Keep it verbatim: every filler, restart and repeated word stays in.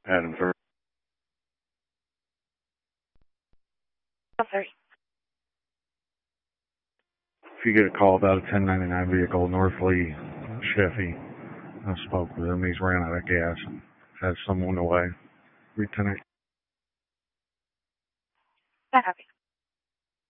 Adam Third. Sorry. If you get a call about a ten ninety-nine vehicle, North Lee, Sheffy, I spoke with him. He's ran out of gas and has someone away. Lieutenant. Not happy.